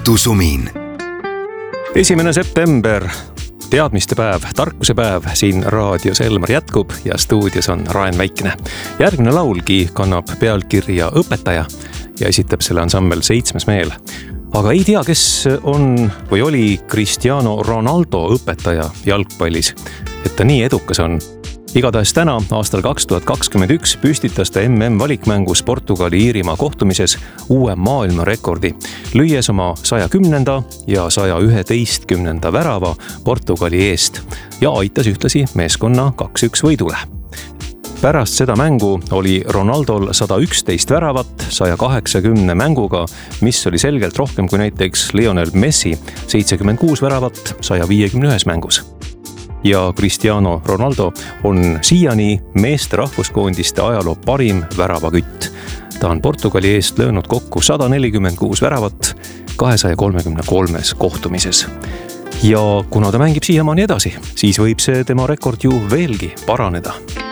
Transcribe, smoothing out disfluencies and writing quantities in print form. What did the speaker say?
jutusumin. 1. september, teadmiste päev, tarkuse päev siin raadios Elmar jätkub ja stuudios on Raen Väikene. Järgmine laulgi kannab pealkirja Õpetaja ja esitab selle ansambel Seitsmes meel. Aga ei tea, kes on või oli Cristiano Ronaldo õpetaja jalgpallis, et ta nii edukas on. Igatahes täna, aastal 2021, püstitas ta MM-valikmängus Portugali-Iirimaa kohtumises uue maailmarekordi, lüües oma 110. ja 111. värava Portugali eest ja aitas ühtlasi meeskonna 2-1 võidule. Pärast seda mängu oli Ronaldol 111 väravat 180 mänguga, mis oli selgelt rohkem kui näiteks Lionel Messi 76 väravat 151 mängus. Ja Cristiano Ronaldo on siiani meeste rahvuskoondiste ajaloo parim väravakütt. Ta on Portugali eest löönud kokku 146 väravat 233 kohtumises. Ja kuna ta mängib siiamaani edasi, siis võib see tema rekord ju veelgi paraneda.